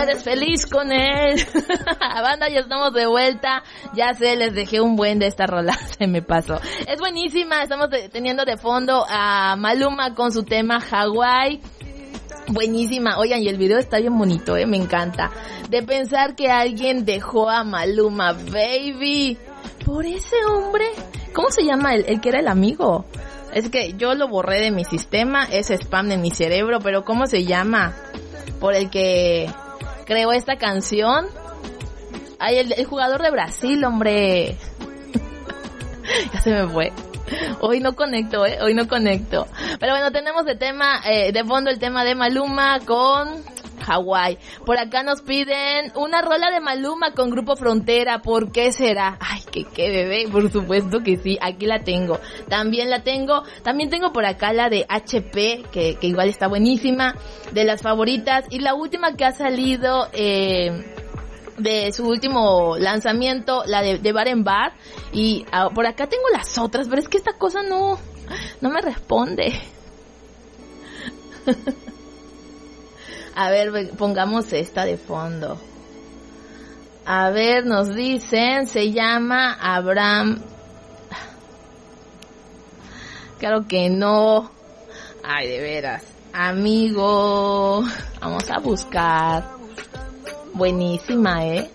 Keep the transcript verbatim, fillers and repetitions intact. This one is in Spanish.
eres feliz con él. Banda, ya estamos de vuelta. Ya sé, les dejé un buen de esta rola, se me pasó. Es buenísima, estamos de, teniendo de fondo a Maluma con su tema Hawái. Buenísima. Oigan, y el video está bien bonito, eh, me encanta. De pensar que alguien dejó a Maluma, baby, por ese hombre. ¿Cómo se llama el, el que era el amigo? Es que yo lo borré de mi sistema, es spam de mi cerebro, pero ¿cómo se llama? Por el que creó esta canción. Ay, el, el jugador de Brasil, hombre. Ya se me fue. Hoy no conecto, eh, hoy no conecto. Pero bueno, tenemos de tema, eh, de fondo el tema de Maluma con Hawái. Por acá nos piden una rola de Maluma con Grupo Frontera. ¿Por qué será? Ay, que qué bebé, por supuesto que sí, aquí la tengo. También la tengo, también tengo por acá la de H P, que, que igual está buenísima, de las favoritas. Y la última que ha salido, eh... de su último lanzamiento, la de, de Bar en Bar, y uh, por acá tengo las otras, pero es que esta cosa no, no me responde. A ver, pongamos esta de fondo. A ver, nos dicen, se llama Abraham. Claro que no. Ay, de veras. Amigo, vamos a buscar. Buenísima, ¿eh?